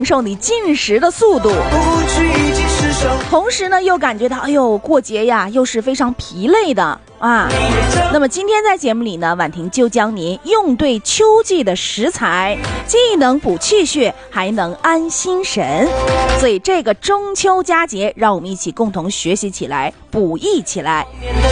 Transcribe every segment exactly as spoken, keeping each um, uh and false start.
受你进食的速度，同时呢又感觉到哎呦过节呀又是非常疲累的啊。那么今天在节目里呢，婉婷就将您用对秋季的食材，既能补气血还能安心神。所以这个中秋佳节，让我们一起共同学习起来，补益起来。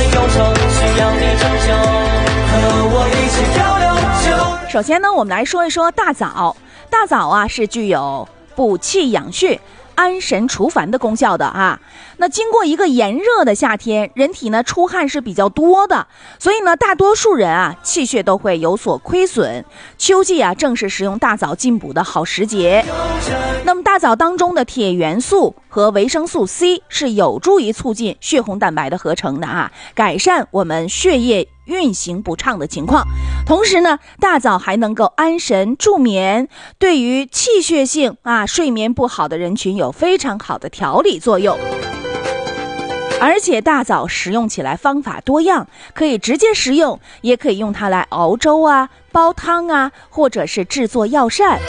首先呢，我们来说一说大枣。大枣啊是具有补气养血、安神除烦的功效的啊。那经过一个炎热的夏天，人体呢出汗是比较多的，所以呢大多数人啊气血都会有所亏损。秋季啊正是食用大枣进补的好时节。那么大枣当中的铁元素和维生素 C 是有助于促进血红蛋白的合成的啊，改善我们血液运行不畅的情况。同时呢，大枣还能够安神助眠，对于气血性啊睡眠不好的人群有非常好的调理作用。而且大枣食用起来方法多样，可以直接食用，也可以用它来熬粥啊、煲汤啊，或者是制作药膳。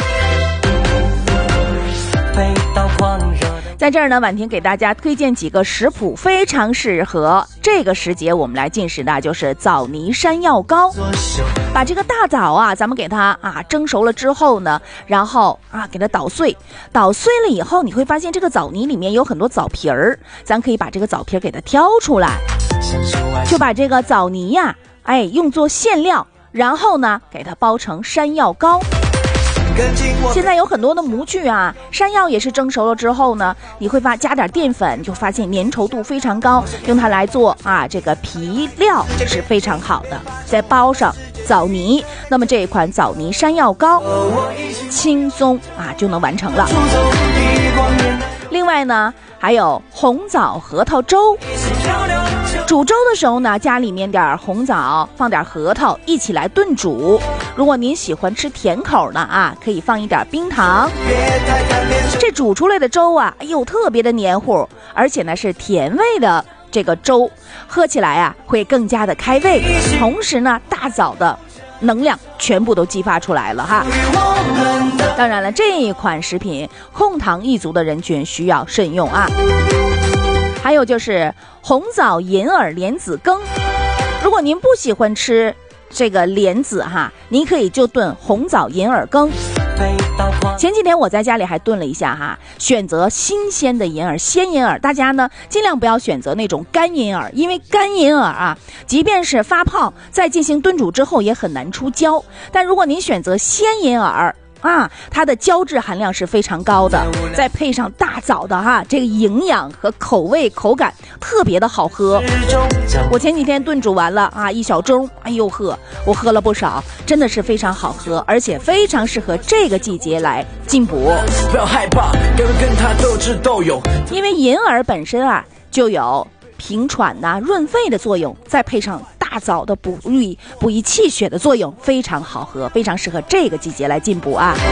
在这儿呢，婉婷给大家推荐几个食谱，非常适合这个时节我们来进食的，就是枣泥山药糕。把这个大枣啊，咱们给它啊蒸熟了之后呢，然后啊给它捣碎，捣碎了以后，你会发现这个枣泥里面有很多枣皮儿，咱可以把这个枣皮儿给它挑出来，就把这个枣泥呀、啊，哎用作馅料，然后呢给它包成山药糕。现在有很多的模具啊，山药也是蒸熟了之后呢，你会发加点淀粉，就发现粘稠度非常高，用它来做啊这个皮料是非常好的。再包上枣泥，那么这一款枣泥山药糕轻松啊就能完成了。另外呢，还有红枣核桃粥。煮粥的时候呢，加里面点红枣，放点核桃，一起来炖煮。如果您喜欢吃甜口的啊，可以放一点冰糖。这煮出来的粥啊，哎呦，特别的黏糊，而且呢是甜味的这个粥，喝起来啊会更加的开胃。同时呢，大枣的能量全部都激发出来了哈。当然了，这一款食品控糖一族的人群需要慎用啊。还有就是红枣银耳莲子羹，如果您不喜欢吃这个莲子哈，您可以就炖红枣银耳羹。前几天我在家里还炖了一下哈，选择新鲜的银耳，鲜银耳，大家呢尽量不要选择那种干银耳，因为干银耳啊，即便是发泡再进行炖煮之后也很难出胶，但如果您选择鲜银耳啊，它的胶质含量是非常高的，再配上大枣的哈，这个营养和口味口感特别的好喝。我前几天炖煮完了啊，一小盅，哎呦呵，我喝了不少，真的是非常好喝，而且非常适合这个季节来进补。不要害怕，跟它斗智斗勇，因为银耳本身啊就有平喘呐、啊、润肺的作用，再配上大枣的补益补益气血的作用，非常好喝，非常适合这个季节来进补啊。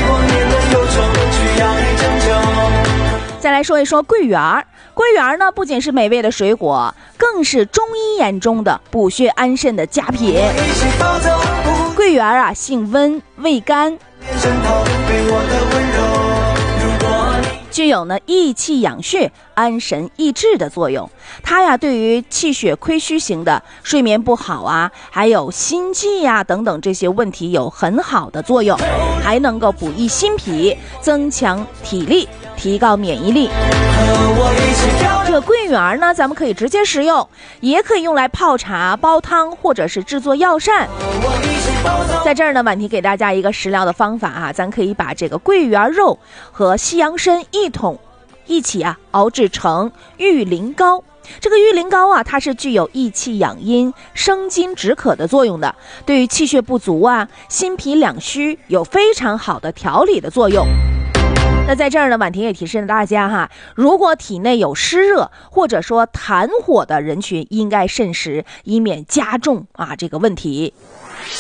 再来说一说桂圆，桂圆呢不仅是美味的水果，更是中医眼中的补血安肾的佳品。桂圆啊，性温，味甘，具有呢益气养血、安神益智的作用。它呀对于气血亏虚型的睡眠不好啊，还有心悸呀、啊、等等这些问题有很好的作用，还能够补益心脾，增强体力，提高免疫力。这个桂圆呢，咱们可以直接食用，也可以用来泡茶、煲汤，或者是制作药膳。在这儿呢，婉婷给大家一个食疗的方法啊，咱可以把这个桂圆肉和西洋参一同一起啊熬制成玉灵膏。这个玉灵膏啊，它是具有益气养阴、生津止渴的作用的，对于气血不足啊、心脾两虚有非常好的调理的作用。那在这儿呢，婉婷也提示大家哈，如果体内有湿热或者说痰火的人群，应该慎食，以免加重啊这个问题。